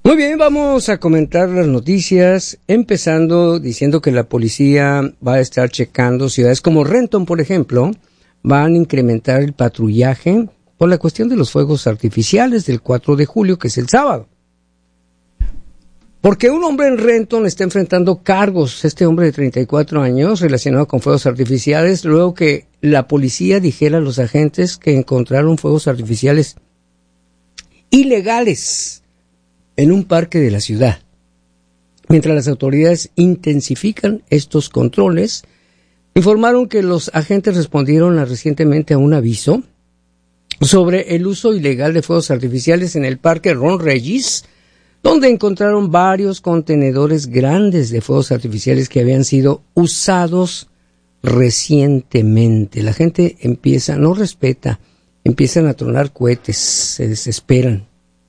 Muy bien, vamos a comentar las noticias, empezando diciendo que la policía va a estar checando ciudades como Renton, por ejemplo, van a incrementar el patrullaje por la cuestión de los fuegos artificiales del 4 de julio, que es el sábado. Porque un hombre en Renton está enfrentando cargos, este hombre de 34 años, relacionado con fuegos artificiales, luego que la policía dijera a los agentes que encontraron fuegos artificiales ilegales en un parque de la ciudad. Mientras las autoridades intensifican estos controles, informaron que los agentes respondieron recientemente a un aviso sobre el uso ilegal de fuegos artificiales en el parque Ron Regis, donde encontraron varios contenedores grandes de fuegos artificiales que habían sido usados recientemente. La gente no respeta, empiezan a tronar cohetes, se desesperan.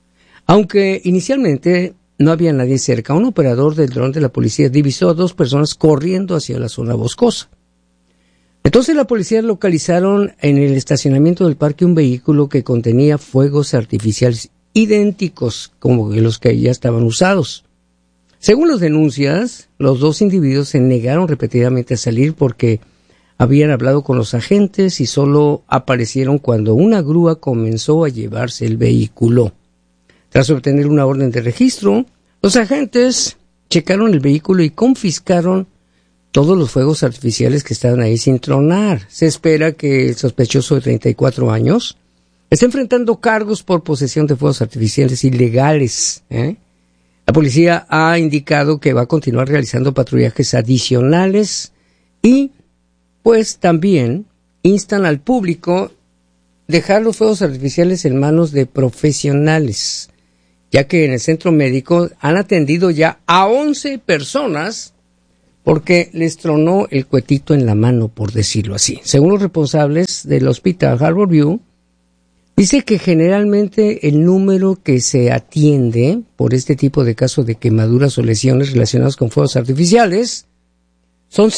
Aunque inicialmente no había nadie cerca, un operador del dron de la policía divisó a 2 personas corriendo hacia la zona boscosa. Entonces la policía localizaron en el estacionamiento del parque un vehículo que contenía fuegos artificiales idénticos como los que ya estaban usados. Según las denuncias, los 2 individuos se negaron repetidamente a salir porque habían hablado con los agentes y solo aparecieron cuando una grúa comenzó a llevarse el vehículo. Tras obtener una orden de registro, los agentes checaron el vehículo y confiscaron todos los fuegos artificiales que estaban ahí sin tronar. Se espera que el sospechoso de 34 años está enfrentando cargos por posesión de fuegos artificiales ilegales. La policía ha indicado que va a continuar realizando patrullajes adicionales y, pues, también instan al público dejar los fuegos artificiales en manos de profesionales, ya que en el centro médico han atendido ya a 11 personas porque les tronó el cuetito en la mano, por decirlo así. Según los responsables del hospital Harborview, dice que generalmente el número que se atiende por este tipo de casos de quemaduras o lesiones relacionadas con fuegos artificiales son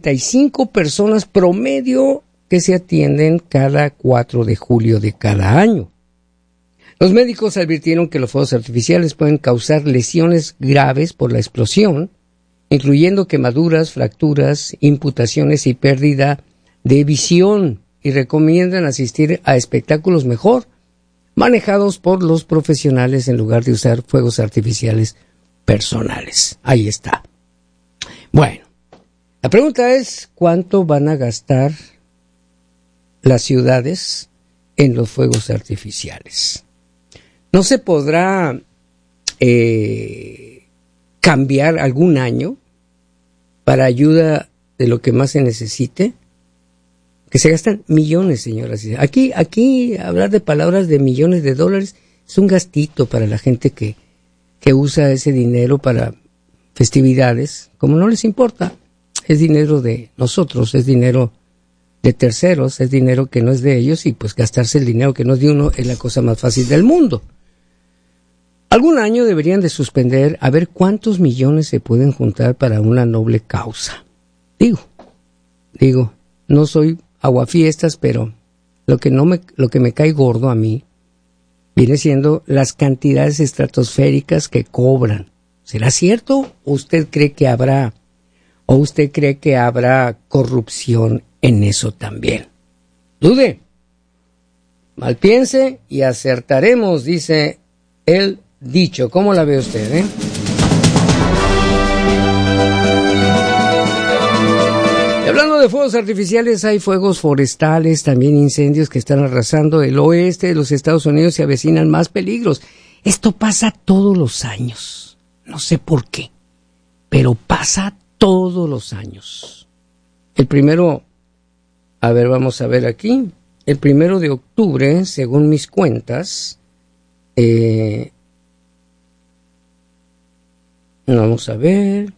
55 personas promedio que se atienden cada 4 de julio de cada año. Los médicos advirtieron que los fuegos artificiales pueden causar lesiones graves por la explosión, incluyendo quemaduras, fracturas, imputaciones y pérdida de visión, y recomiendan asistir a espectáculos mejor manejados por los profesionales en lugar de usar fuegos artificiales personales. Ahí está. Bueno, la pregunta es, ¿cuánto van a gastar las ciudades en los fuegos artificiales? ¿No se podrá cambiar algún año para ayuda de lo que más se necesite? Que se gastan millones, señoras y señores. Aquí hablar de palabras de millones de dólares es un gastito para la gente que usa ese dinero para festividades. Como no les importa, es dinero de nosotros, es dinero de terceros, es dinero que no es de ellos, y pues gastarse el dinero que no es de uno es la cosa más fácil del mundo. Algún año deberían de suspender a ver cuántos millones se pueden juntar para una noble causa. Digo, no soy aguafiestas, pero lo que me cae gordo a mí viene siendo las cantidades estratosféricas que cobran. ¿Será cierto? ¿O usted cree que habrá corrupción en eso también? Dude, mal piense y acertaremos, dice el dicho. ¿Cómo la ve usted, Hablando de fuegos artificiales, hay fuegos forestales, también incendios que están arrasando el oeste de los Estados Unidos y avecinan más peligros. Esto pasa todos los años. No sé por qué, pero pasa todos los años. El primero, vamos a ver aquí. El 1 de octubre, según mis cuentas, vamos a ver.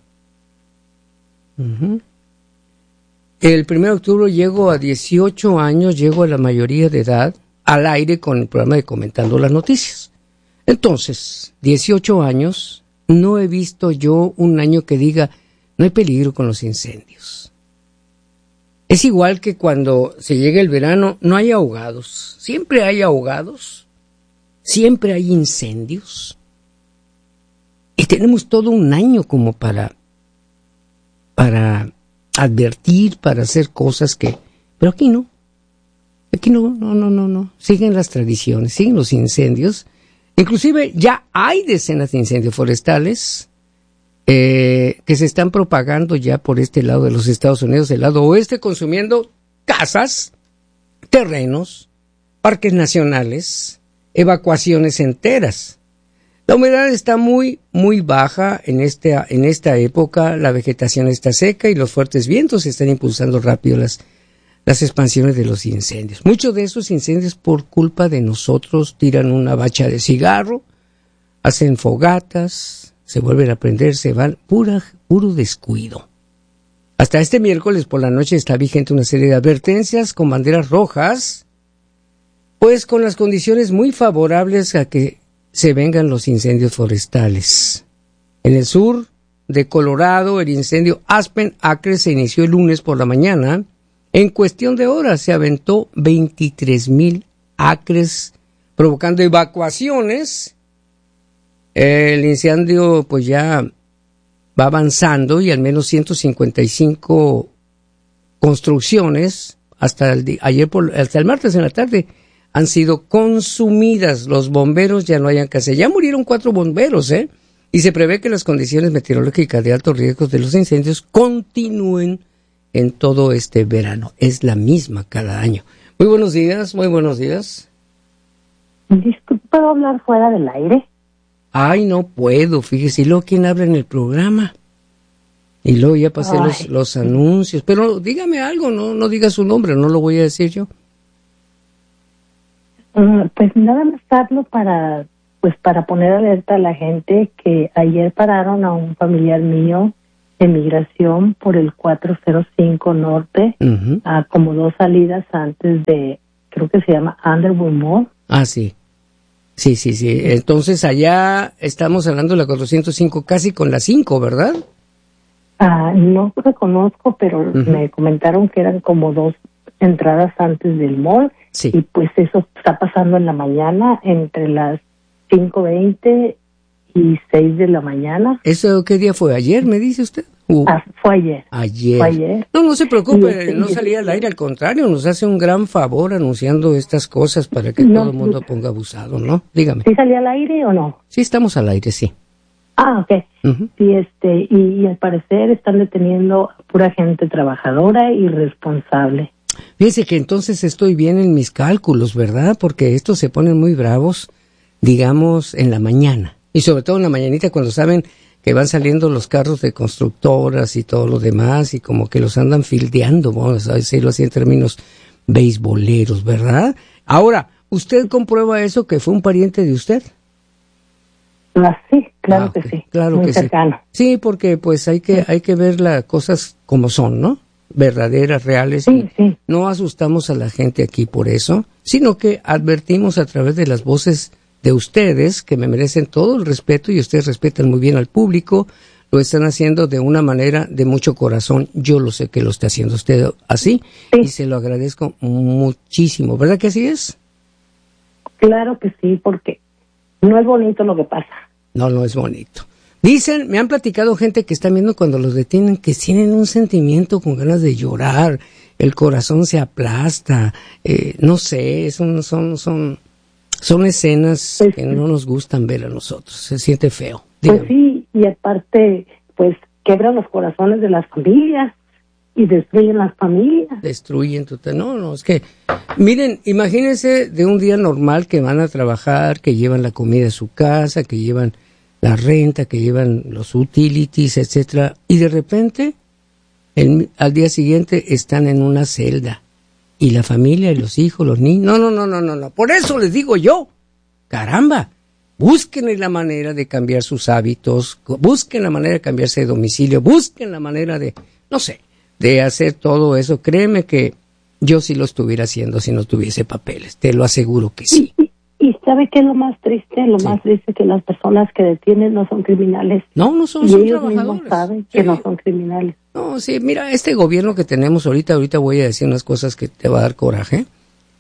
El 1 de octubre llego a 18 años, llego a la mayoría de edad, al aire con el programa de Comentando las Noticias. Entonces, 18 años, no he visto yo un año que diga, no hay peligro con los incendios. Es igual que cuando se llega el verano, no hay ahogados. Siempre hay ahogados, siempre hay incendios. Y tenemos todo un año como para advertir, para hacer cosas que... Pero aquí no. Aquí no. Siguen las tradiciones, siguen los incendios. Inclusive ya hay decenas de incendios forestales que se están propagando ya por este lado de los Estados Unidos, del lado oeste, consumiendo casas, terrenos, parques nacionales, evacuaciones enteras. La humedad está muy, muy baja en esta época, la vegetación está seca y los fuertes vientos están impulsando rápido las expansiones de los incendios. Muchos de esos incendios por culpa de nosotros tiran una bacha de cigarro, hacen fogatas, se vuelven a prender, se van, puro descuido. Hasta este miércoles por la noche está vigente una serie de advertencias con banderas rojas, pues con las condiciones muy favorables a que se vengan los incendios forestales. En el sur de Colorado, el incendio Aspen Acre se inició el lunes por la mañana. En cuestión de horas se aventó 23,000 acres, provocando evacuaciones. El incendio pues ya va avanzando y al menos 155 construcciones hasta el martes en la tarde han sido consumidas. Los bomberos ya no hayan que hacer. Ya murieron 4 bomberos, y se prevé que las condiciones meteorológicas de alto riesgo de los incendios continúen en todo este verano. Es la misma cada año. Muy buenos días. Disculpe, ¿puedo hablar fuera del aire? Ay, no puedo, fíjese. ¿Y luego quién habla en el programa? Y luego ya pasé los anuncios. Pero dígame algo, no diga su nombre, no lo voy a decir yo. Pues nada más hablo para poner alerta a la gente que ayer pararon a un familiar mío de migración por el 405 Norte, a como 2 salidas antes de, creo que se llama Underwood Mall. Ah, sí. Sí. Entonces allá estamos hablando de la 405 casi con la 5, ¿verdad? No reconozco, pero me comentaron que eran como 2 entradas antes del mall. Sí. Y pues eso está pasando en la mañana entre las 5:20 y 6 de la mañana. ¿Eso qué día fue? ¿Ayer, me dice usted? Fue ayer. Fue ayer. No se preocupe, no salía al aire, al contrario, nos hace un gran favor anunciando estas cosas para que todo el mundo ponga abusado, ¿no? Dígame. ¿Sí salía al aire o no? Sí, estamos al aire, sí. Ok. Sí, y al parecer están deteniendo a pura gente trabajadora y responsable. Fíjese que entonces estoy bien en mis cálculos, ¿verdad? Porque estos se ponen muy bravos, digamos, en la mañana. Y sobre todo en la mañanita cuando saben que van saliendo los carros de constructoras y todo lo demás y como que los andan fildeando, vamos a decirlo así en términos beisboleros, ¿verdad? Ahora, ¿usted comprueba eso que fue un pariente de usted? Sí, claro que sí. Claro muy que cercano. Sí, porque pues hay que ver las cosas como son, ¿no? Verdaderas, reales. Sí. No asustamos a la gente aquí por eso, sino que advertimos a través de las voces de ustedes, que me merecen todo el respeto y ustedes respetan muy bien al público, lo están haciendo de una manera de mucho corazón. Yo lo sé que lo está haciendo usted así y se lo agradezco muchísimo. ¿Verdad que así es? Claro que sí, porque no es bonito lo que pasa. No es bonito. Dicen, me han platicado gente que están viendo cuando los detienen que tienen un sentimiento con ganas de llorar, el corazón se aplasta, no sé, son escenas pues, que no nos gustan ver a nosotros, se siente feo. Dígame. Pues sí, y aparte, pues quebran los corazones de las familias y destruyen las familias. Destruyen total. No, es que, miren, imagínense de un día normal que van a trabajar, que llevan la comida a su casa, que llevan la renta, que llevan los utilities, etcétera, y de repente, al día siguiente están en una celda. Y la familia, y los hijos, los niños. No. Por eso les digo yo, caramba, busquen la manera de cambiar sus hábitos, busquen la manera de cambiarse de domicilio, busquen la manera de, no sé, de hacer todo eso. Créeme que yo sí lo estuviera haciendo si no tuviese papeles, te lo aseguro que sí. ¿Y sabe qué es lo más triste? Más triste que las personas que detienen no son criminales. No son, y son ellos trabajadores. Mismos saben que no son criminales. No, sí, mira, este gobierno que tenemos ahorita voy a decir unas cosas que te va a dar coraje.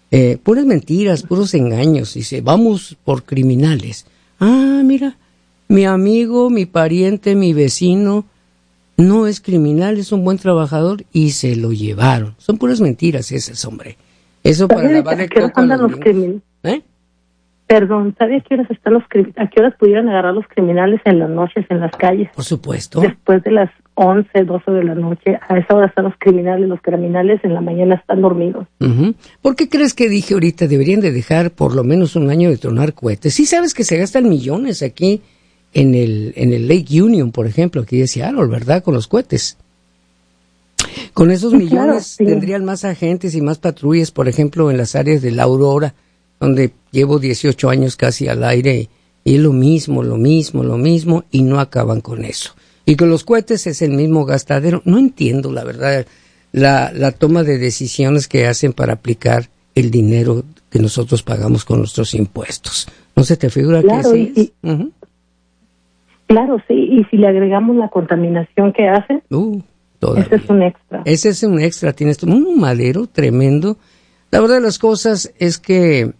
Puras mentiras, puros engaños. Dice, vamos por criminales. Mira, mi amigo, mi pariente, mi vecino, no es criminal, es un buen trabajador y se lo llevaron. Son puras mentiras esas, hombre. Eso para lavarle coco a los criminales. Perdón, ¿sabes a qué horas a qué horas pudieran agarrar los criminales en las noches en las calles? Por supuesto. Después de las 11, 12 de la noche, a esa hora están los criminales en la mañana están dormidos. Uh-huh. ¿Por qué crees que dije ahorita deberían de dejar por lo menos un año de tronar cohetes? Sí sabes que se gastan millones aquí en el Lake Union, por ejemplo, aquí de Seattle, ¿verdad? Con los cohetes. Con esos millones claro, sí. Tendrían más agentes y más patrullas, por ejemplo, en las áreas de la Aurora, donde llevo 18 años casi al aire, y es lo mismo, y no acaban con eso. Y con los cohetes es el mismo gastadero. No entiendo, la verdad, la toma de decisiones que hacen para aplicar el dinero que nosotros pagamos con nuestros impuestos. ¿No se te figura que así es? Uh-huh. Claro, sí, y si le agregamos la contaminación que hacen, ese es un extra. Ese es un extra, tienes un madero tremendo. La verdad de las cosas es que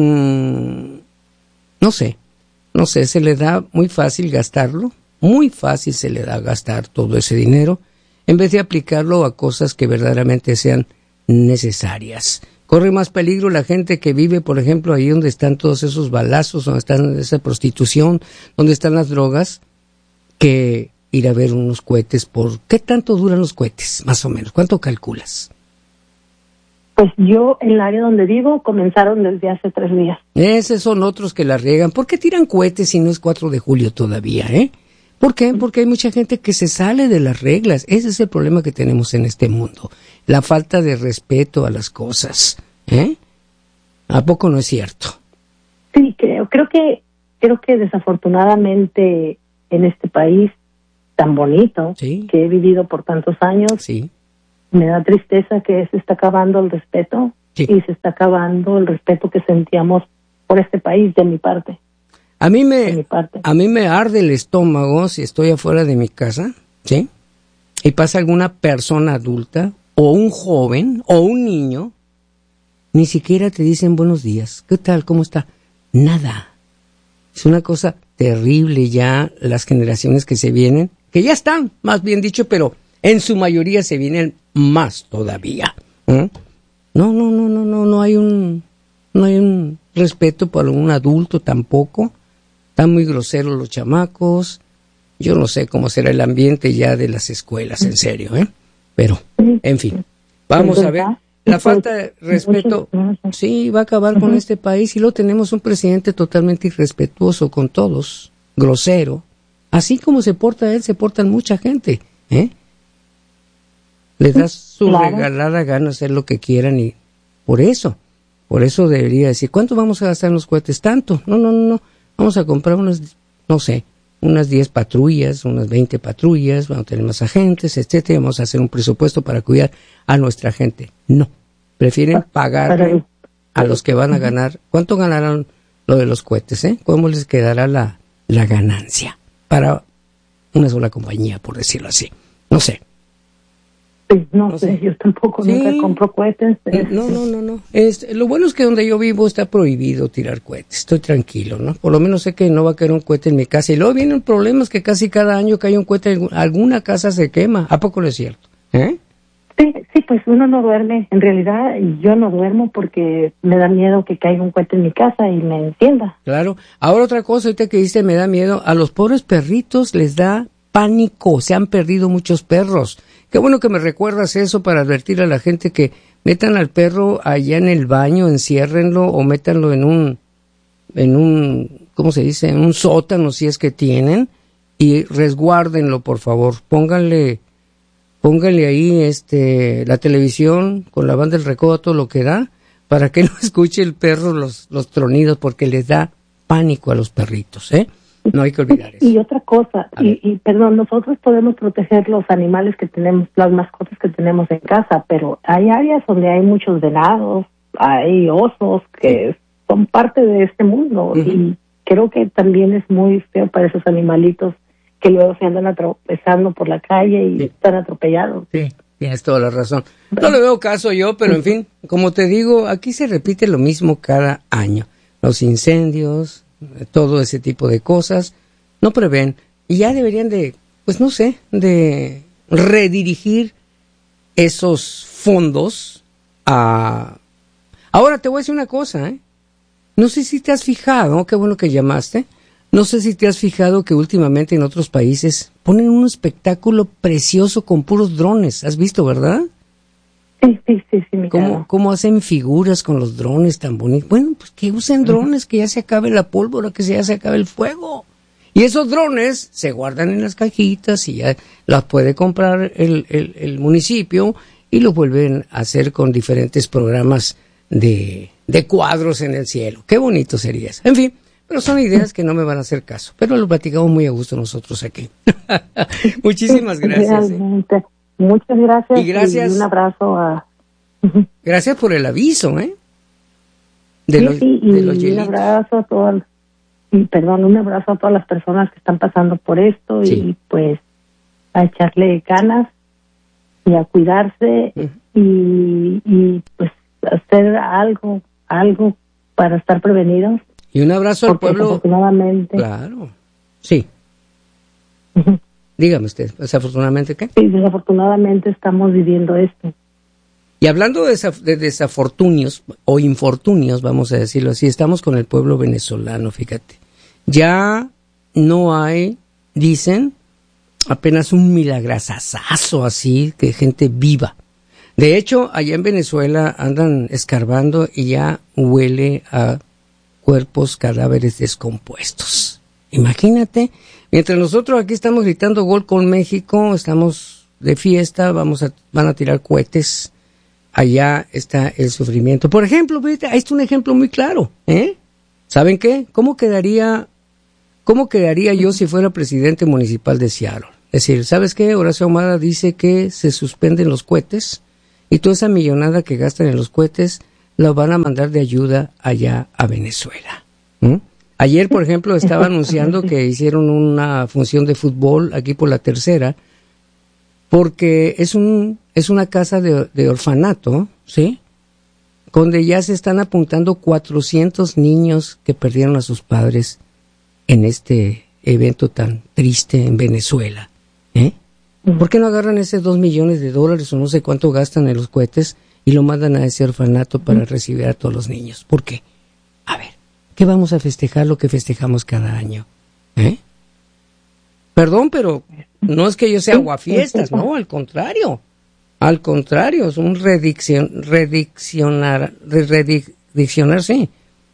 no sé, se le da muy fácil gastarlo, muy fácil se le da gastar todo ese dinero, en vez de aplicarlo a cosas que verdaderamente sean necesarias. Corre más peligro la gente que vive, por ejemplo, ahí donde están todos esos balazos, donde están esa prostitución, donde están las drogas, que ir a ver unos cohetes. ¿Qué tanto duran los cohetes, más o menos? ¿Cuánto calculas? Pues yo, en el área donde vivo, comenzaron desde hace 3 días. Esos son otros que la riegan. ¿Por qué tiran cohetes si no es 4 de julio todavía, ¿Por qué? Porque hay mucha gente que se sale de las reglas. Ese es el problema que tenemos en este mundo. La falta de respeto a las cosas, ¿A poco no es cierto? Sí, creo que desafortunadamente en este país tan bonito, ¿sí?, que he vivido por tantos años, sí, me da tristeza que se está acabando el respeto, sí, y se está acabando el respeto que sentíamos por este país, de mi parte. A mí me arde el estómago si estoy afuera de mi casa, ¿sí? Y pasa alguna persona adulta, o un joven, o un niño, ni siquiera te dicen buenos días. ¿Qué tal? ¿Cómo está? Nada. Es una cosa terrible ya las generaciones que se vienen, que ya están, más bien dicho, pero en su mayoría se vienen más todavía. No hay un respeto por un adulto tampoco. Están muy groseros los chamacos. Yo no sé cómo será el ambiente ya de las escuelas, en serio, Pero, en fin, vamos a ver. La falta de respeto, sí, va a acabar con este país, y luego tenemos un presidente totalmente irrespetuoso con todos, grosero. Así como se porta él, se portan mucha gente, Le das su regalada gana hacer lo que quieran, y por eso debería decir, ¿cuánto vamos a gastar en los cohetes? Tanto. No. Vamos a comprar unas 10 patrullas, unas 20 patrullas, vamos a tener más agentes, etcétera, vamos a hacer un presupuesto para cuidar a nuestra gente. No, prefieren pagarle a los que van a ganar. ¿Cuánto ganarán lo de los cohetes, ¿Cómo les quedará la ganancia para una sola compañía, por decirlo así? No sé. No sé, yo tampoco, sí, nunca compro cohetes. No. Lo bueno es que donde yo vivo está prohibido tirar cohetes, estoy tranquilo, ¿no? Por lo menos sé que no va a caer un cohete en mi casa. Y luego vienen problemas que casi cada año que hay un cohete, alguna casa se quema. ¿A poco no es cierto? Sí, pues uno no duerme. En realidad yo no duermo porque me da miedo que caiga un cohete en mi casa y me encienda. Claro. Ahora otra cosa, ahorita que dice me da miedo, a los pobres perritos les da pánico, se han perdido muchos perros. Qué bueno que me recuerdas eso para advertir a la gente que metan al perro allá en el baño, enciérrenlo, o métanlo en un, ¿cómo se dice?, en un sótano si es que tienen, y resguárdenlo, por favor. Pónganle ahí la televisión con la banda del recodo a todo lo que da, para que no escuche el perro los tronidos, porque les da pánico a los perritos, No hay que olvidar eso. Y otra cosa, perdón, nosotros podemos proteger los animales que tenemos, las mascotas que tenemos en casa, pero hay áreas donde hay muchos venados, hay osos que son parte de este mundo, y creo que también es muy feo para esos animalitos que luego se andan atropellando por la calle y están atropellados. Sí, tienes toda la razón. No le veo caso yo, pero en fin, como te digo, aquí se repite lo mismo cada año. Los incendios, todo ese tipo de cosas. no prevén. Y ya deberían de, pues no sé, de redirigir esos fondos a... Ahora te voy a decir una cosa, ¿eh? No sé si te has fijado, qué bueno que llamaste, no sé si te has fijado que últimamente en otros países ponen un espectáculo precioso con puros drones. ¿Has visto, verdad? Sí, mi ¿Cómo hacen figuras con los drones tan bonitos? Bueno, pues que usen drones, que ya se acabe la pólvora, que ya se acabe el fuego. Y esos drones se guardan en las cajitas y ya las puede comprar el municipio y lo vuelven a hacer con diferentes programas de cuadros en el cielo. Qué bonito sería eso. En fin, pero son ideas que no me van a hacer caso. Pero lo platicamos muy a gusto nosotros aquí. Muchísimas gracias. Realmente. Muchas gracias. Y gracias. Y un abrazo a... Gracias por el aviso, ¿eh? Y un abrazo a todas... un abrazo a todas las personas que están pasando por esto y pues a echarle ganas y a cuidarse y pues hacer algo para estar prevenidos. Y un abrazo al pueblo. Desafortunadamente. Claro. Sí. Dígame usted, ¿desafortunadamente qué? Sí, desafortunadamente estamos viviendo esto. Y hablando de desafortunios o infortunios, vamos a decirlo así, estamos con el pueblo venezolano, fíjate. Ya no hay, dicen, apenas un milagrasazo así, de gente viva. De hecho, allá en Venezuela andan escarbando y ya huele a cuerpos, cadáveres descompuestos. Imagínate, mientras nosotros aquí estamos gritando gol con México, estamos de fiesta, van a tirar cohetes. Allá está el sufrimiento. Por ejemplo, ahí está un ejemplo muy claro, ¿eh? ¿Saben qué? ¿Cómo quedaría yo si fuera presidente municipal de Seattle? Es decir, ¿sabes qué? Horacio Ahumada dice que se suspenden los cohetes y toda esa millonada que gastan en los cohetes la van a mandar de ayuda allá a Venezuela. Ayer, por ejemplo, estaba anunciando que hicieron una función de fútbol aquí por la Tercera, porque es una casa de orfanato, ¿sí? Donde ya se están apuntando 400 niños que perdieron a sus padres en este evento tan triste en Venezuela, ¿eh? ¿Por qué no agarran ese $2 millones o no sé cuánto gastan en los cohetes y lo mandan a ese orfanato para recibir a todos los niños? ¿Por qué? A ver, ¿qué vamos a festejar lo que festejamos cada año? Perdón, pero no es que yo sea aguafiestas, no, al contrario, es un rediccionar, sí,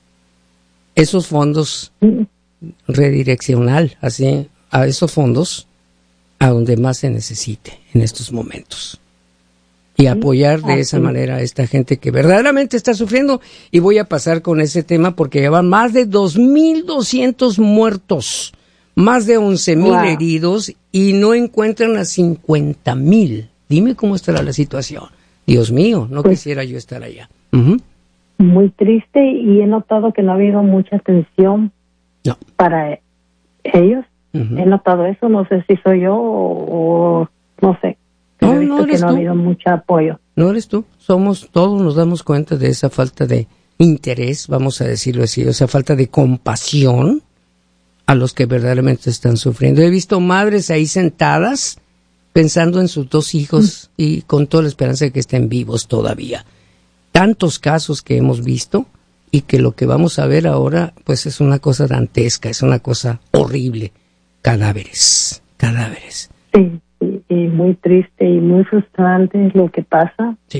esos fondos, redireccional, así, a esos fondos a donde más se necesite en estos momentos. Y apoyar de esa manera a esta gente que verdaderamente está sufriendo. Y voy a pasar con ese tema porque llevan más de 2,200 muertos, más de 11,000 heridos y no encuentran a 50,000. Dime cómo estará la situación. Dios mío, no quisiera yo estar allá. Muy triste y he notado que no ha habido mucha atención para ellos. He notado eso, no sé si soy yo o no sé. Pero he visto que no ha habido mucho apoyo. No eres tú, todos nos damos cuenta de esa falta de interés, vamos a decirlo así, esa falta de compasión a los que verdaderamente están sufriendo. He visto madres ahí sentadas pensando en sus 2 hijos y con toda la esperanza de que estén vivos todavía. Tantos casos que hemos visto y que lo que vamos a ver ahora pues es una cosa dantesca, es una cosa horrible. Cadáveres. Sí, y muy triste y muy frustrante lo que pasa. Sí.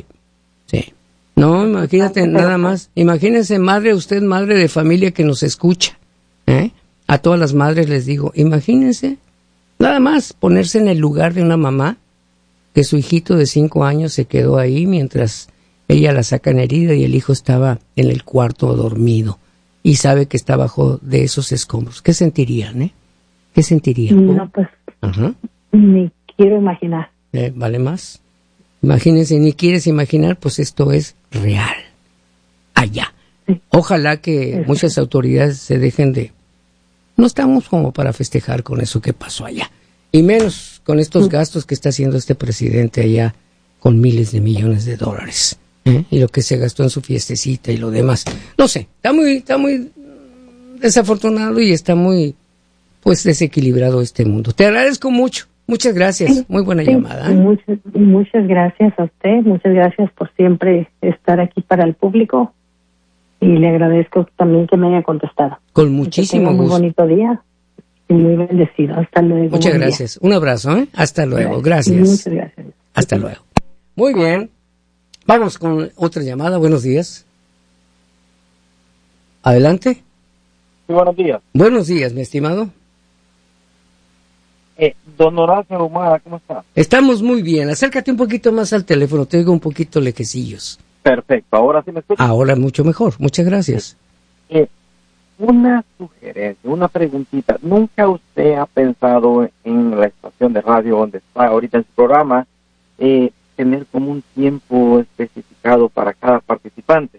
No, imagínate nada más. Imagínense, usted madre de familia que nos escucha. A todas las madres les digo, imagínense, nada más ponerse en el lugar de una mamá que su hijito de 5 años se quedó ahí mientras ella la sacan herida y el hijo estaba en el cuarto dormido y sabe que está bajo de esos escombros. ¿Qué sentirían, ¿Qué sentirían? No, pues, ni quiero imaginar. ¿Vale más? Imagínense, ni quieres imaginar, pues esto es real. Allá. Sí. Ojalá que muchas autoridades se dejen de... No estamos como para festejar con eso que pasó allá. Y menos con estos gastos que está haciendo este presidente allá con miles de millones de dólares. Y lo que se gastó en su fiestecita y lo demás. No sé, está muy desafortunado y está muy pues desequilibrado este mundo. Te agradezco mucho. Muchas gracias. Muy buena llamada. Muchas gracias a usted. Muchas gracias por siempre estar aquí para el público. Y le agradezco también que me haya contestado. Con muchísimo gusto. Muy bonito día y muy bendecido. Hasta luego. Muchas gracias. Un abrazo, ¿eh? Hasta luego. Gracias. Muchas gracias. Hasta luego. Muy bien. Vamos con otra llamada. Buenos días. Adelante. Sí, buenos días. Buenos días, mi estimado. Don Horacio Ahumada, ¿cómo está? Estamos muy bien. Acércate un poquito más al teléfono. Te oigo un poquito lejecillos. Perfecto. ¿Ahora sí me escucha? Ahora mucho mejor. Muchas gracias. Una sugerencia, una preguntita. ¿Nunca usted ha pensado en la estación de radio donde está ahorita en su programa tener como un tiempo especificado para cada participante?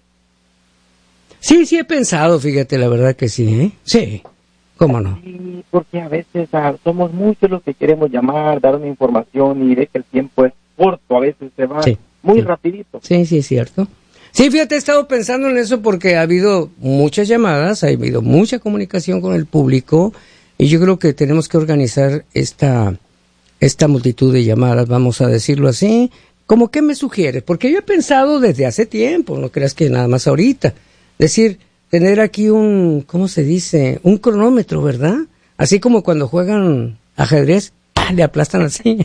Sí, he pensado, fíjate, la verdad que sí, ¿eh? Sí, ¿cómo no? Sí, porque a veces somos muchos los que queremos llamar, dar una información y de que el tiempo es corto, a veces se va muy rapidito. Sí, es cierto. Sí, fíjate, he estado pensando en eso porque ha habido muchas llamadas, ha habido mucha comunicación con el público y yo creo que tenemos que organizar esta multitud de llamadas, vamos a decirlo así. ¿Cómo qué me sugieres? Porque yo he pensado desde hace tiempo, no creas que nada más ahorita. Decir, tener aquí ¿cómo se dice? Un cronómetro, ¿verdad? Así como cuando juegan ajedrez, le aplastan así.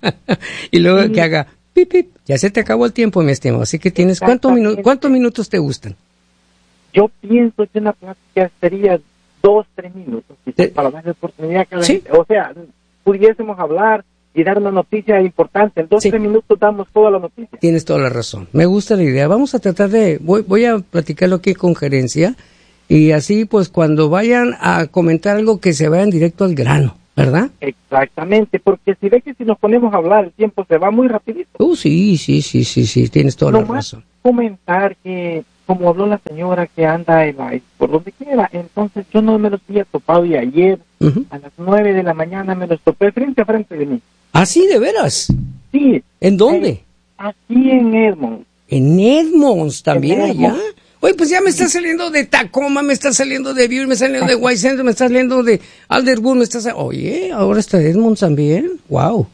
Y luego que haga pip, pip. Ya se te acabó el tiempo, mi estimado. Así que tienes, ¿cuántos minutos te gustan? Yo pienso que una plática sería 2-3 minutos, quizás, para darle oportunidad a cada gente. O sea, pudiésemos hablar y dar una noticia importante. En 2-3 minutos damos toda la noticia. Tienes toda la razón. Me gusta la idea. Vamos a tratar voy a platicarlo aquí con gerencia y así pues cuando vayan a comentar algo que se vayan directo al grano, ¿verdad? Exactamente, porque si ve que si nos ponemos a hablar el tiempo se va muy rapidito. Sí, tienes toda la razón. Comentar que como habló la señora que anda por donde quiera, entonces yo no me los había topado y ayer a las 9 de la mañana me los topé frente a frente de mí. ¿Ah, sí, de veras? Sí. ¿En dónde? Aquí en Edmonds. ¿En Edmonds también allá? Oye, pues ya me está saliendo de Tacoma, me está saliendo de Beaver, me está saliendo de White Center, me está saliendo de Alderwood, Oye, ahora está Edmonds también. Wow.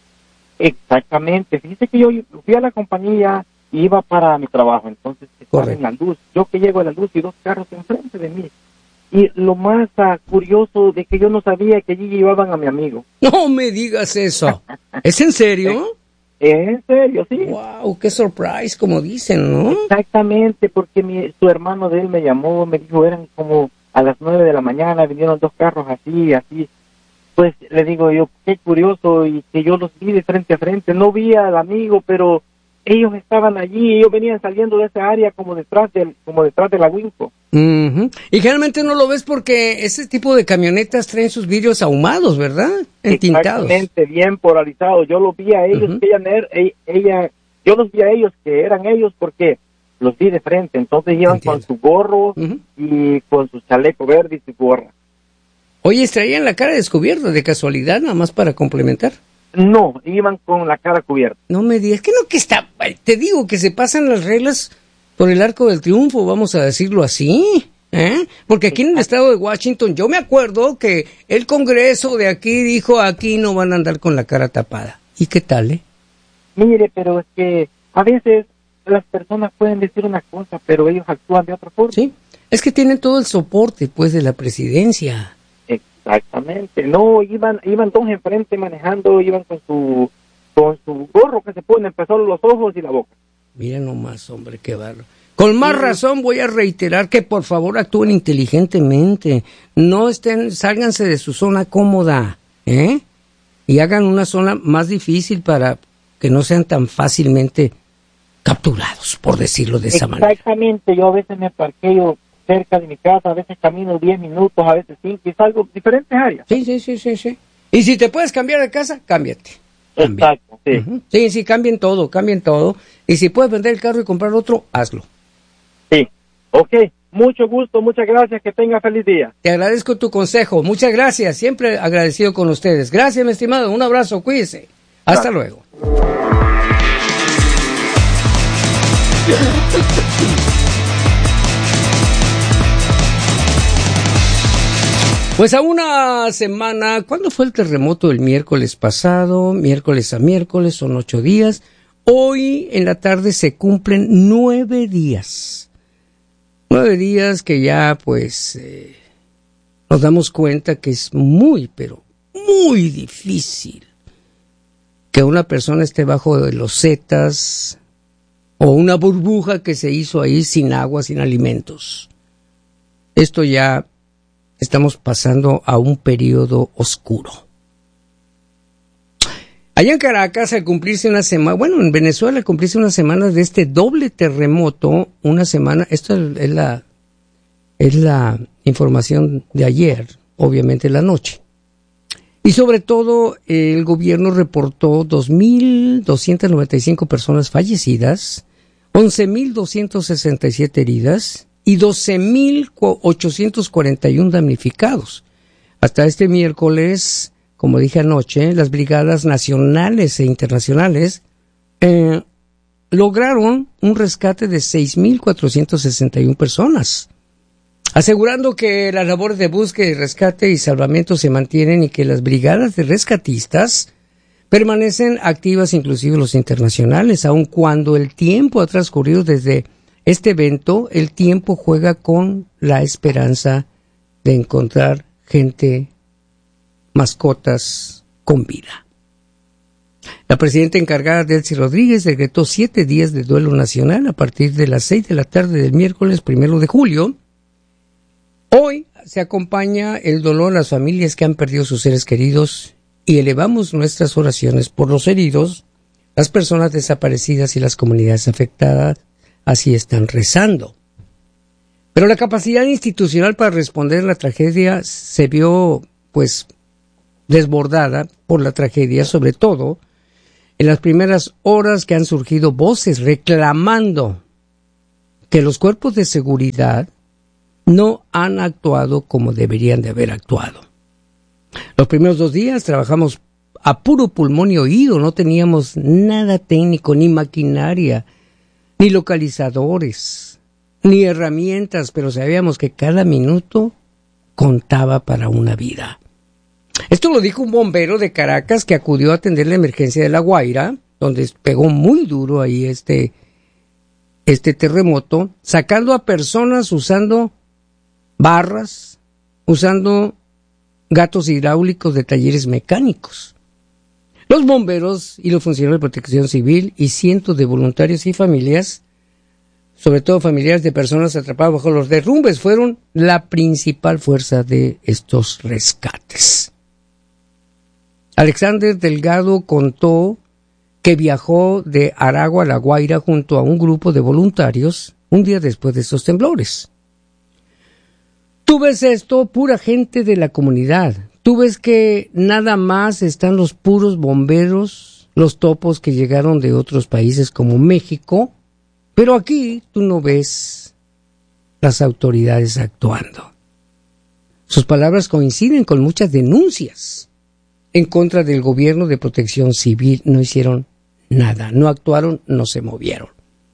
Exactamente. Fíjese que yo fui a la compañía y iba para mi trabajo, entonces estaba en la luz. Yo que llego a la luz y 2 carros enfrente de mí. Y lo más curioso de que yo no sabía que allí llevaban a mi amigo. No me digas eso. ¿Es en serio? Es en serio, sí. Wow, qué surprise, como dicen, ¿no? Exactamente, porque su hermano de él me llamó, me dijo, eran como a las 9 de la mañana, vinieron 2 carros así. Pues le digo yo, qué curioso, y que yo los vi de frente a frente. No vi al amigo, pero ellos estaban allí, ellos venían saliendo de esa área como detrás de la Winco. Y generalmente no lo ves porque ese tipo de camionetas traen sus vidrios ahumados, ¿verdad? Entintados. Exactamente, bien polarizados. Yo los vi a ellos, yo los vi a ellos que eran ellos porque los vi de frente. Entonces iban con su gorro y con su chaleco verde y su gorra. Oye, ¿traían la cara descubierta de casualidad, nada más para complementar? No, iban con la cara cubierta. No me digas, te digo que se pasan las reglas por el arco del triunfo, vamos a decirlo así, ¿eh? Porque aquí en el estado de Washington, yo me acuerdo que el Congreso de aquí dijo, aquí no van a andar con la cara tapada. ¿Y qué tal, Mire, pero es que a veces las personas pueden decir una cosa, pero ellos actúan de otra forma. Sí, es que tienen todo el soporte, pues, de la presidencia. Exactamente, no, iban 2 enfrente manejando, iban con su gorro que se pone, empezó los ojos y la boca. Mira nomás, hombre, qué barro. Con más razón voy a reiterar que por favor actúen inteligentemente, sálganse de su zona cómoda, y hagan una zona más difícil para que no sean tan fácilmente capturados, por decirlo de esa manera. Exactamente, yo a veces me parqueo cerca de mi casa, a veces camino 10 minutos, a veces 5, y salgo diferentes áreas. Sí. Y si te puedes cambiar de casa, cámbiate. Exacto, sí. Sí, cambien todo. Y si puedes vender el carro y comprar otro, hazlo. Sí, ok. Mucho gusto, muchas gracias, que tenga feliz día. Te agradezco tu consejo, muchas gracias, siempre agradecido con ustedes. Gracias, mi estimado, un abrazo, cuídese. Hasta luego. Pues a una semana, ¿cuándo fue el terremoto? El miércoles pasado, miércoles a miércoles, son 8 días. Hoy en la tarde se cumplen 9 días. 9 días que ya pues nos damos cuenta que es muy, pero muy difícil que una persona esté bajo de losetas o una burbuja que se hizo ahí sin agua, sin alimentos. Esto ya estamos pasando a un periodo oscuro. Allá en Caracas, al cumplirse una semana, bueno, en Venezuela, al cumplirse una semana de este doble terremoto, una semana, esto es la información de ayer, obviamente la noche. Y sobre todo, el gobierno reportó 2.295 personas fallecidas, 11.267 heridas y 12.841 damnificados. Hasta este miércoles, como dije anoche, las brigadas nacionales e internacionales lograron un rescate de 6.461 personas, asegurando que las labores de búsqueda y rescate y salvamento se mantienen y que las brigadas de rescatistas permanecen activas, inclusive los internacionales, aun cuando el tiempo ha transcurrido desde este evento. El tiempo juega con la esperanza de encontrar gente, mascotas con vida. La presidenta encargada, Delcy Rodríguez, decretó 7 días de duelo nacional a partir de las 6 de la tarde del miércoles 1 de julio. Hoy se acompaña el dolor a las familias que han perdido sus seres queridos y elevamos nuestras oraciones por los heridos, las personas desaparecidas y las comunidades afectadas. Así están rezando. Pero la capacidad institucional para responder a la tragedia se vio, pues, desbordada por la tragedia, sobre todo en las primeras horas que han surgido voces reclamando que los cuerpos de seguridad no han actuado como deberían de haber actuado. Los primeros 2 días trabajamos a puro pulmón y oído, no teníamos nada técnico, ni maquinaria, ni localizadores, ni herramientas, pero sabíamos que cada minuto contaba para una vida. Esto lo dijo un bombero de Caracas que acudió a atender la emergencia de La Guaira, donde pegó muy duro ahí este terremoto, sacando a personas usando barras, usando gatos hidráulicos de talleres mecánicos. Los bomberos y los funcionarios de protección civil y cientos de voluntarios y familias, sobre todo familiares de personas atrapadas bajo los derrumbes, fueron la principal fuerza de estos rescates. Alexander Delgado contó que viajó de Aragua a La Guaira junto a un grupo de voluntarios un día después de estos temblores. Tú ves esto, pura gente de la comunidad. Tú ves que nada más están los puros bomberos, los topos que llegaron de otros países como México, pero aquí tú no ves las autoridades actuando. Sus palabras coinciden con muchas denuncias en contra del gobierno de protección civil. No hicieron nada, no actuaron, no se movieron.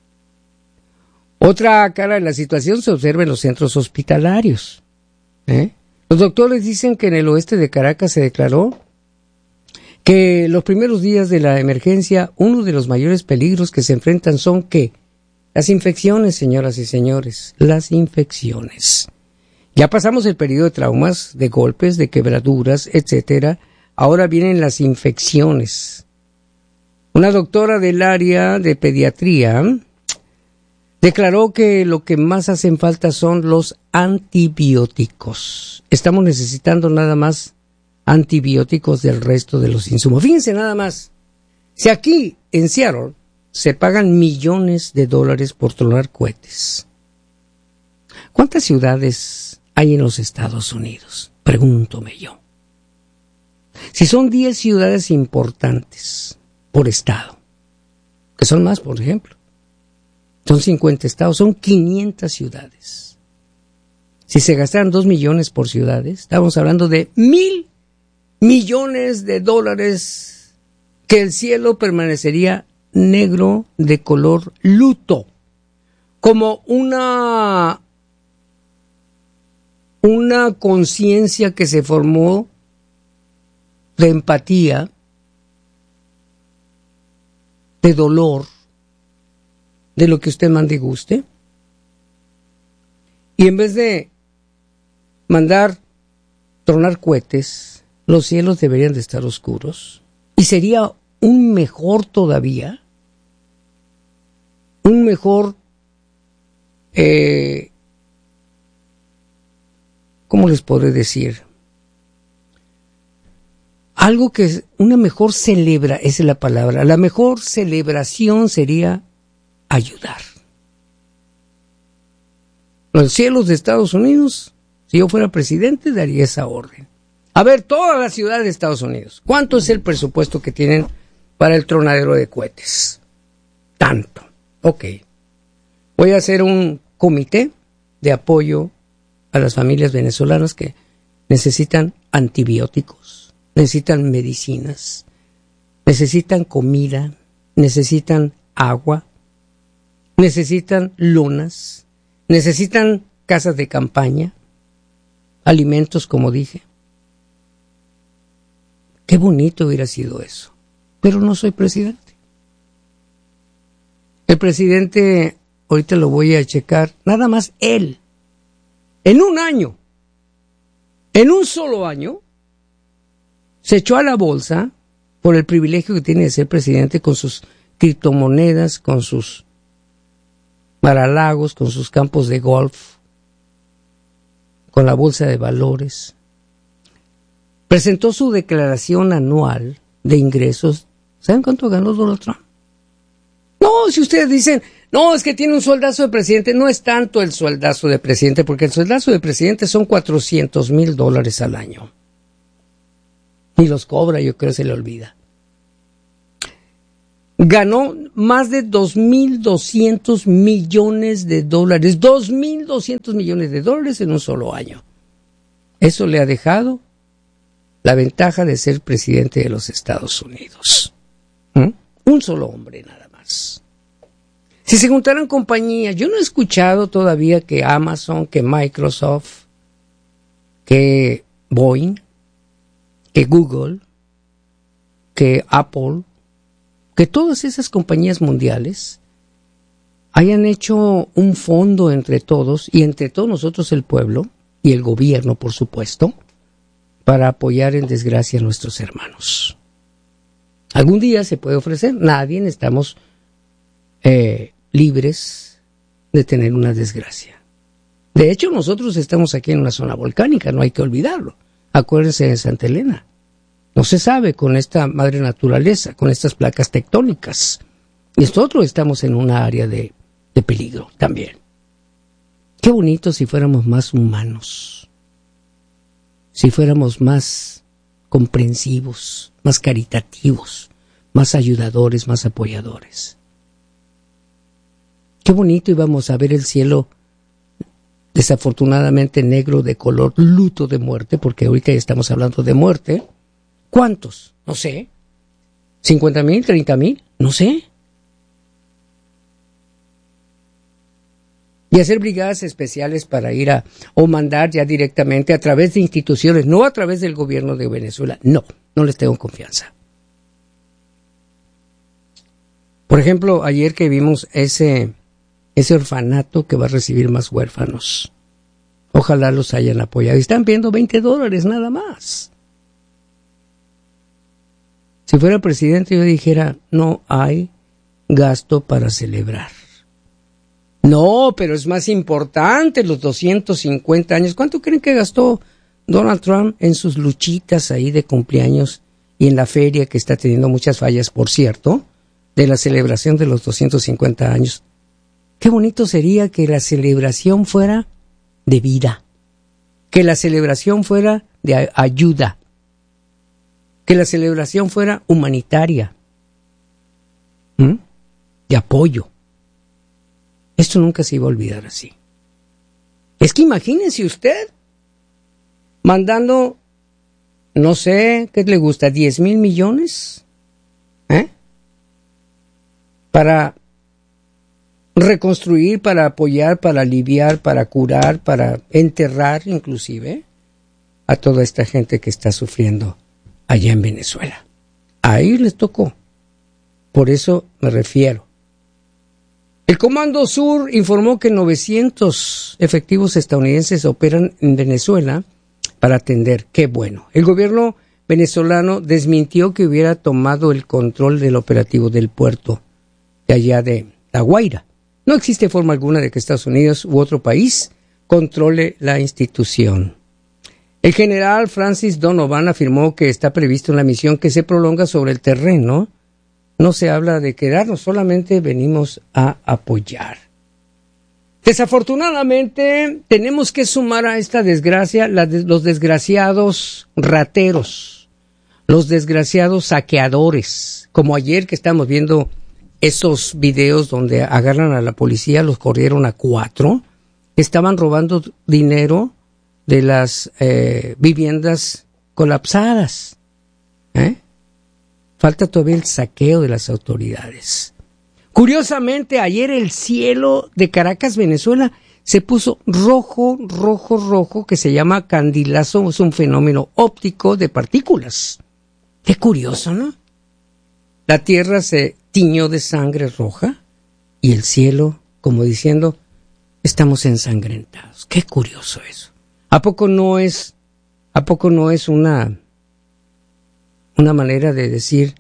Otra cara de la situación se observa en los centros hospitalarios. Los doctores dicen que en el oeste de Caracas se declaró que los primeros días de la emergencia, uno de los mayores peligros que se enfrentan son que las infecciones, señoras y señores, las infecciones. Ya pasamos el periodo de traumas, de golpes, de quebraduras, etcétera. Ahora vienen las infecciones. Una doctora del área de pediatría declaró que lo que más hacen falta son los antibióticos. Estamos necesitando nada más antibióticos del resto de los insumos. Fíjense nada más, si aquí en Seattle se pagan millones de dólares por tronar cohetes, ¿cuántas ciudades hay en los Estados Unidos? Pregúntome yo. Si son 10 ciudades importantes por estado, que son más, por ejemplo, son 50 estados, son 500 ciudades. Si se gastaran 2 millones por ciudades, estamos hablando de 1,000 millones de dólares que el cielo permanecería negro de color luto, como una una conciencia que se formó de empatía, de dolor, de lo que usted mande y guste. Y en vez de mandar tronar cohetes, los cielos deberían de estar oscuros. Y sería un mejor todavía, un mejor, ¿cómo les podré decir? Algo que es una mejor esa es la palabra. La mejor celebración sería ayudar. Los cielos de Estados Unidos, si yo fuera presidente, daría esa orden. A ver, todas las ciudades de Estados Unidos, ¿cuánto es el presupuesto que tienen para el tronadero de cohetes? Tanto. Ok. Voy a hacer un comité de apoyo a las familias venezolanas que necesitan antibióticos, necesitan medicinas, necesitan comida, necesitan agua, necesitan lonas, necesitan casas de campaña, alimentos, como dije. Qué bonito hubiera sido eso. Pero no soy presidente. El presidente, ahorita lo voy a checar, nada más él, en un año, en un solo año, se echó a la bolsa por el privilegio que tiene de ser presidente, con sus criptomonedas, con sus Mar-a-Lagos, con sus campos de golf, con la bolsa de valores. Presentó su declaración anual de ingresos. ¿Saben cuánto ganó Donald Trump? No, si ustedes dicen, no, es que tiene un sueldazo de presidente, no es tanto el sueldazo de presidente, porque el sueldazo de presidente son $400,000 al año. Y los cobra, yo creo, se le olvida. Ganó más de $2,200 millones. $2,200 millones en un solo año. Eso le ha dejado la ventaja de ser presidente de los Estados Unidos. Un solo hombre nada más. Si se juntaran compañías, yo no he escuchado todavía que Amazon, que Microsoft, que Boeing, que Google, que Apple, que todas esas compañías mundiales hayan hecho un fondo entre todos, y entre todos nosotros el pueblo y el gobierno, por supuesto, para apoyar en desgracia a nuestros hermanos. Algún día se puede ofrecer, nadie estamos libres de tener una desgracia. De hecho, nosotros estamos aquí en una zona volcánica, no hay que olvidarlo. Acuérdense de Santa Elena. No se sabe con esta madre naturaleza, con estas placas tectónicas. Y nosotros estamos en una área de peligro también. Qué bonito si fuéramos más humanos, si fuéramos más comprensivos, más caritativos, más ayudadores, más apoyadores. Qué bonito íbamos a ver el cielo desafortunadamente negro, de color luto de muerte, porque ahorita ya estamos hablando de muerte. ¿Cuántos? No sé. ¿50,000? ¿30,000? No sé. Y hacer brigadas especiales para ir o mandar ya directamente a través de instituciones, no a través del gobierno de Venezuela. No les tengo confianza. Por ejemplo, ayer que vimos ese orfanato que va a recibir más huérfanos. Ojalá los hayan apoyado. Están viendo $20 nada más. Si fuera presidente yo dijera, no hay gasto para celebrar. No, pero es más importante los 250 años. ¿Cuánto creen que gastó Donald Trump en sus luchitas ahí de cumpleaños y en la feria, que está teniendo muchas fallas, por cierto, de la celebración de los 250 años? Qué bonito sería que la celebración fuera de vida, que la celebración fuera de ayuda, que la celebración fuera humanitaria, de apoyo. Esto nunca se iba a olvidar así. Es que imagínense usted mandando, no sé, ¿qué le gusta? $10,000 millones, para reconstruir, para apoyar, para aliviar, para curar, para enterrar inclusive a toda esta gente que está sufriendo allá en Venezuela. Ahí les tocó. Por eso me refiero. El Comando Sur informó que 900 efectivos estadounidenses operan en Venezuela para atender. ¡Qué bueno! El gobierno venezolano desmintió que hubiera tomado el control del operativo del puerto de allá de La Guaira. No existe forma alguna de que Estados Unidos u otro país controle la institución. El general Francis Donovan afirmó que está previsto una misión que se prolonga sobre el terreno. No se habla de quedarnos, solamente venimos a apoyar. Desafortunadamente, tenemos que sumar a esta desgracia los desgraciados rateros, los desgraciados saqueadores, como ayer que estamos viendo esos videos donde agarran a la policía, los corrieron a 4, estaban robando dinero de las viviendas colapsadas. Falta todavía el saqueo de las autoridades. Curiosamente, ayer el cielo de Caracas, Venezuela, se puso rojo, rojo, rojo, que se llama candilazo, es un fenómeno óptico de partículas. Qué curioso, ¿no? La tierra se tiñó de sangre roja y el cielo, como diciendo, estamos ensangrentados. Qué curioso eso. ¿A poco no es una manera de decir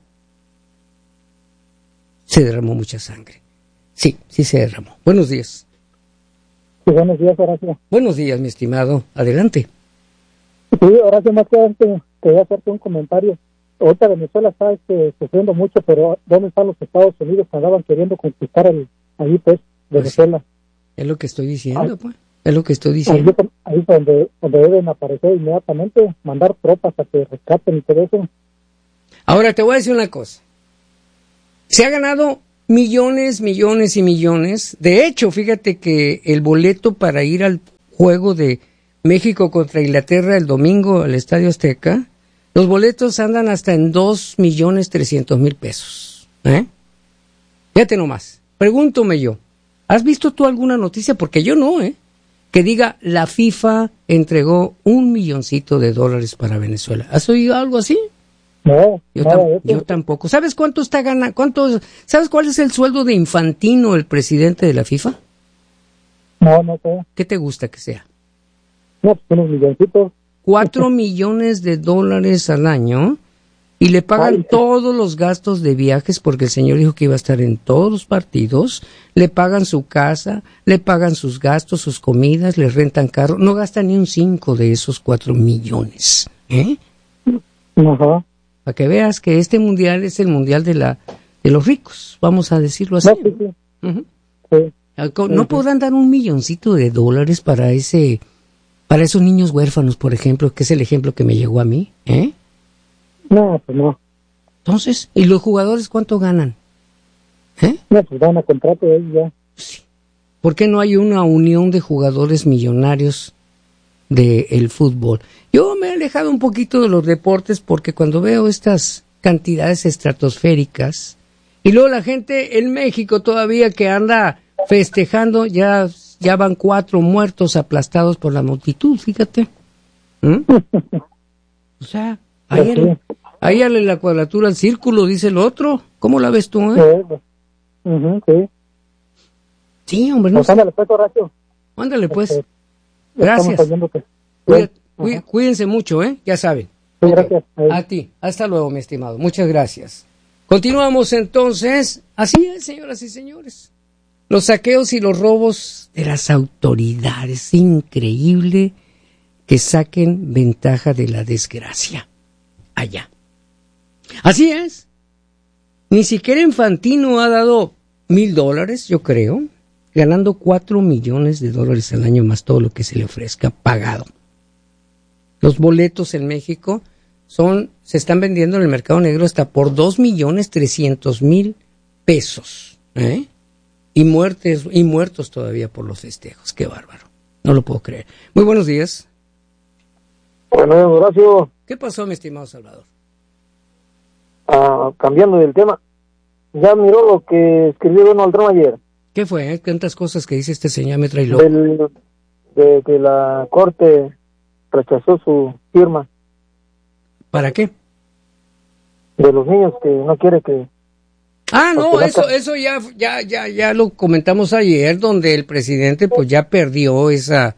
se derramó mucha sangre? Sí se derramó. Buenos días. Sí, buenos días, Horacio. Buenos días, mi estimado. Adelante. Sí, Horacio, más que antes, quería hacerte un comentario. Ahorita Venezuela está sufriendo mucho, pero ¿dónde están los Estados Unidos que andaban queriendo conquistar ahí, pues, Venezuela? Pues sí, es lo que estoy diciendo, pues. Es lo que estoy diciendo. Ahí es donde deben aparecer inmediatamente, mandar tropas a que rescaten y todo eso. Ahora te voy a decir una cosa. Se ha ganado millones, millones y millones. De hecho, fíjate que el boleto para ir al juego de México contra Inglaterra el domingo al Estadio Azteca, los boletos andan hasta en 2.300.000 pesos. Fíjate nomás. Pregúntome yo, ¿has visto tú alguna noticia? Porque yo no, que diga la FIFA entregó $1,000,000 para Venezuela. ¿Has oído algo así? No, yo tampoco. ¿Sabes cuánto está ganando? ¿Sabes cuál es el sueldo de Infantino, el presidente de la FIFA? No sé. ¿Qué te gusta que sea? No, pues unos milloncitos. $4 millones al año y le pagan todos los gastos de viajes porque el señor dijo que iba a estar en todos los partidos, le pagan su casa, le pagan sus gastos, sus comidas, le rentan carro, no gasta ni un 5 de esos 4 millones. Ajá. Para que veas que este mundial es el mundial de los ricos, vamos a decirlo así. No, sí. Uh-huh. Sí. ¿No podrán dar $1,000,000 para esos niños huérfanos, por ejemplo, que es el ejemplo que me llegó a mí? No, pues no. Entonces, ¿y los jugadores cuánto ganan? No, pues van a contrato de ellos ya. Sí. ¿Por qué no hay una unión de jugadores millonarios del fútbol? Yo me he alejado un poquito de los deportes porque cuando veo estas cantidades estratosféricas y luego la gente en México todavía que anda festejando, ya van 4 muertos aplastados por la multitud, fíjate. O sea, hállale la cuadratura al círculo, dice el otro. ¿Cómo la ves tú, Sí. Sí, hombre, no pues sé. ándale, pues, Horacio. Ándale, pues. Estamos Gracias. oyendo que... Cuídense mucho, ya saben. Sí, gracias. A ti. Hasta luego, mi estimado. Muchas gracias. Continuamos entonces. Así es, señoras y señores. Los saqueos y los robos de las autoridades. Increíble que saquen ventaja de la desgracia. Allá. Así es. Ni siquiera Infantino ha dado $1,000, yo creo, ganando $4 millones al año más todo lo que se le ofrezca pagado. Los boletos en México se están vendiendo en el mercado negro hasta por $2,300,000 pesos, y muertos todavía por los festejos. Qué bárbaro. No lo puedo creer. Muy buenos días. Bueno, Horacio. ¿Qué pasó, mi estimado Salvador? Cambiando del tema, ya miró lo que escribió Donald Trump ayer. ¿Qué fue? ¿Cuántas cosas que dice este señor me trae loco? De que la corte rechazó su firma. ¿Para qué? De los niños que no quiere que... No, eso ya lo comentamos ayer, donde el presidente pues ya perdió esa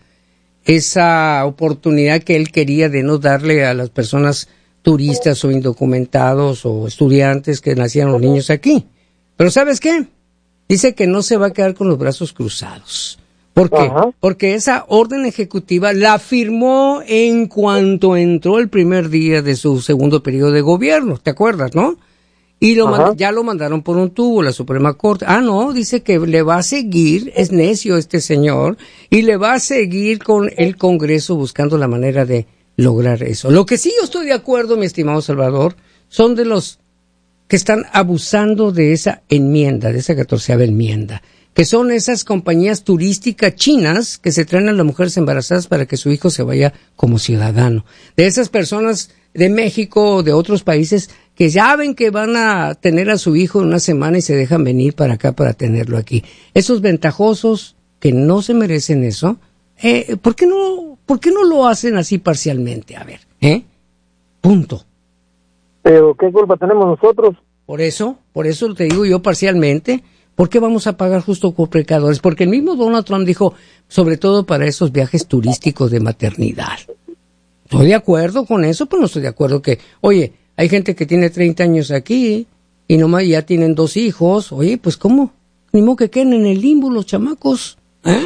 oportunidad que él quería de no darle a las personas turistas o indocumentados o estudiantes que nacieron los niños aquí. Pero ¿sabes qué? Dice que no se va a quedar con los brazos cruzados. ¿Por qué? Ajá. Porque esa orden ejecutiva la firmó en cuanto entró el primer día de su segundo periodo de gobierno, ¿te acuerdas, no? Y ya lo mandaron por un tubo, la Suprema Corte. No, dice que le va a seguir, es necio este señor, y le va a seguir con el Congreso buscando la manera de lograr eso. Lo que sí yo estoy de acuerdo, mi estimado Salvador, son de los que están abusando de esa enmienda, de esa 14ª enmienda, que son esas compañías turísticas chinas que se traen a las mujeres embarazadas para que su hijo se vaya como ciudadano. De esas personas de México o de otros países que ya ven que van a tener a su hijo en una semana y se dejan venir para acá para tenerlo aquí. Esos ventajosos que no se merecen eso, ¿por qué no lo hacen así parcialmente? A ver, punto. Pero ¿qué culpa tenemos nosotros? Por eso te digo yo parcialmente. ¿Por qué vamos a pagar justo por pecadores? Porque el mismo Donald Trump dijo, sobre todo para esos viajes turísticos de maternidad. Estoy de acuerdo con eso, pero no estoy de acuerdo que, oye, hay gente que tiene 30 años aquí y nomás ya tienen 2 hijos. Oye, pues ¿cómo? Ni modo que queden en el limbo los chamacos.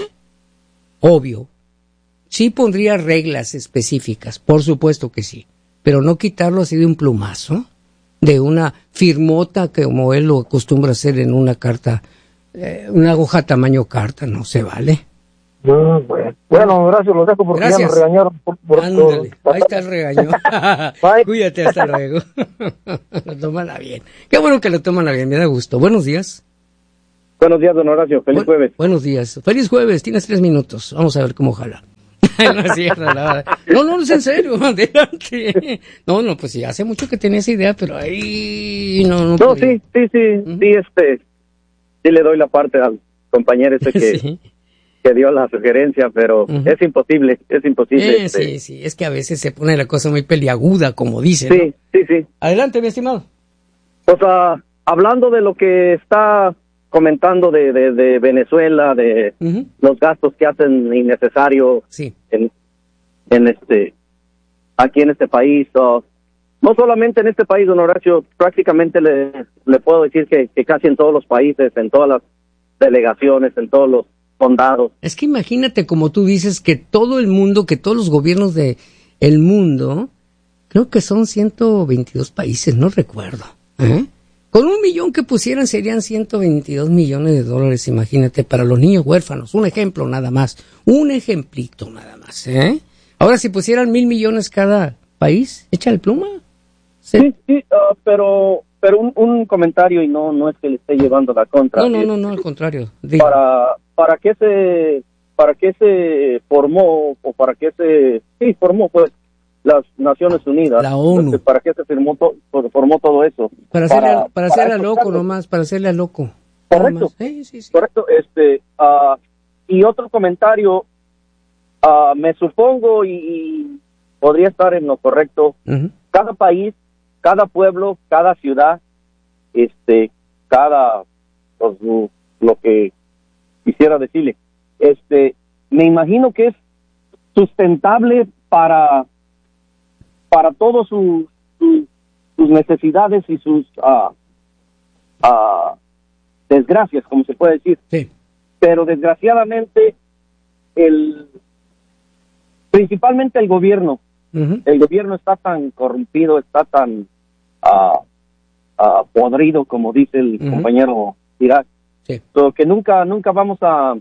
Obvio. Sí pondría reglas específicas, por supuesto que sí. Pero no quitarlo así de un plumazo, de una firmota que como él lo acostumbra hacer en una carta, una hoja tamaño carta, no se vale. Bueno, gracias, los dejo porque gracias. Ya nos regañaron. Ándale, ahí está el regaño. Cuídate, hasta luego. Lo toman a bien. Qué bueno que lo toman a bien, me da gusto. Buenos días. Buenos días, don Horacio. Feliz jueves. Buenos días. Feliz jueves, tienes 3 minutos. Vamos a ver cómo jala. No es cierto, nada. No, es en serio, adelante. No, pues sí, hace mucho que tenía esa idea, pero ahí no. No, sí, sí le doy la parte al compañero que dio la sugerencia, pero es imposible. Sí, es que a veces se pone la cosa muy peliaguda, como dicen. Sí. Adelante, mi estimado. Pues hablando de lo que está comentando de Venezuela, de los gastos que hacen innecesarios aquí en este país, no solamente en este país, don Horacio, prácticamente le puedo decir que casi en todos los países, en todas las delegaciones, en todos los condados. Es que imagínate, como tú dices, que todo el mundo, que todos los gobiernos del mundo, creo que son 122 países, no recuerdo, con 1 millón que pusieran serían 122 millones de dólares, imagínate, para los niños huérfanos. Un ejemplo nada más, un ejemplito nada más. Ahora, si pusieran 1,000 millones cada país, echa el pluma. Sí, pero un comentario, y no es que le esté llevando la contra. No, al contrario. ¿Para qué se formó, o para qué se formó, pues, las Naciones Unidas? La ONU. ¿Para qué se formó todo eso? Para hacerle a loco nomás, para hacerle a loco. Correcto. Sí. Correcto. Y otro comentario, me supongo, y podría estar en lo correcto, cada país, cada pueblo, cada ciudad, pues, lo que quisiera decirle, me imagino que es sustentable para todos sus necesidades y sus desgracias, como se puede decir. Sí. Pero desgraciadamente principalmente el gobierno está tan corrompido, está tan podrido, como dice el compañero Irak, que nunca vamos a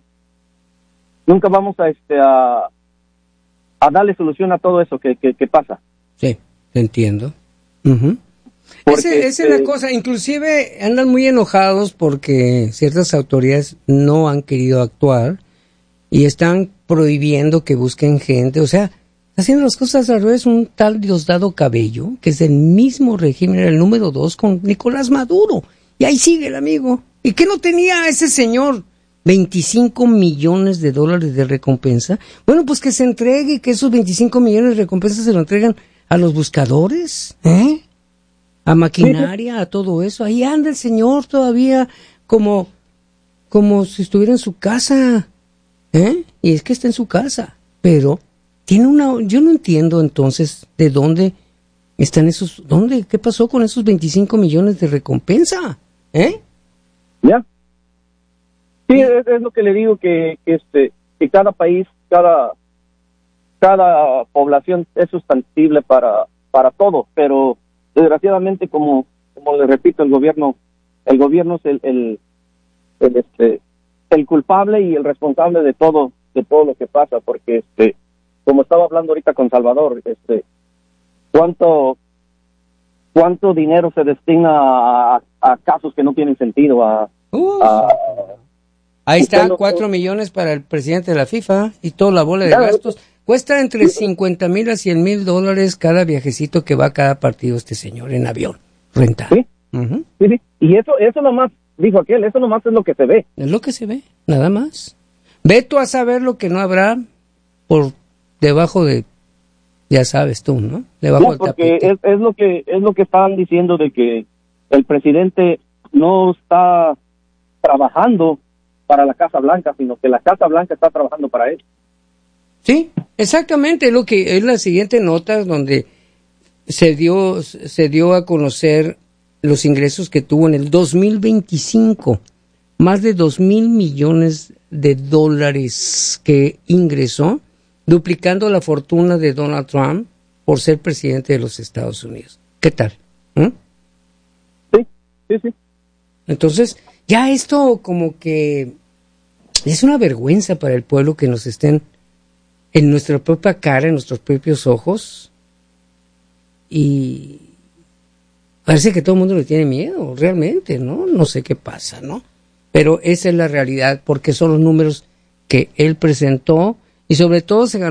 darle solución a todo eso que pasa. Sí, te entiendo. Esa es la cosa. Inclusive andan muy enojados porque ciertas autoridades no han querido actuar y están prohibiendo que busquen gente. O sea, haciendo las cosas al revés. Un tal Diosdado Cabello, que es del mismo régimen, era el número 2 con Nicolás Maduro. Y ahí sigue el amigo. ¿Y qué no tenía ese señor 25 millones de dólares de recompensa. Bueno, pues que se entregue, que esos 25 millones de recompensa se lo entregan a los buscadores, a maquinaria, a todo eso. Ahí anda el señor todavía como si estuviera en su casa, y es que está en su casa, pero tiene yo no entiendo entonces de dónde están qué pasó con esos 25 millones de recompensa, Ya. Sí, es lo que le digo, que cada país, cada población es sustantible para todo, pero desgraciadamente, como le repito, el gobierno es el culpable y el responsable de todo lo que pasa, porque como estaba hablando ahorita con Salvador, cuánto dinero se destina a casos que no tienen sentido, ahí está, 4 millones para el presidente de la FIFA y toda la bola de gastos. Cuesta entre 50,000 a 100,000 dólares cada viajecito que va a cada partido este señor en avión rentado. Sí, sí. Y eso nomás, dijo aquel, eso nomás es lo que se ve. Es lo que se ve, nada más. Ve tú a saber lo que no habrá por debajo de, ya sabes tú, ¿no? Debajo del porque tapete. es lo que estaban diciendo, de que el presidente no está trabajando para la Casa Blanca, sino que la Casa Blanca está trabajando para él. Sí, exactamente, es la siguiente nota donde se dio a conocer los ingresos que tuvo en el 2025, más de 2,000 millones de dólares que ingresó, duplicando la fortuna de Donald Trump por ser presidente de los Estados Unidos. ¿Qué tal? Sí. Entonces, ya esto como que es una vergüenza para el pueblo que nos estén en nuestra propia cara, en nuestros propios ojos, y parece que todo el mundo le tiene miedo, realmente, ¿no? No sé qué pasa, ¿no? Pero esa es la realidad, porque son los números que él presentó, y sobre todo se ganó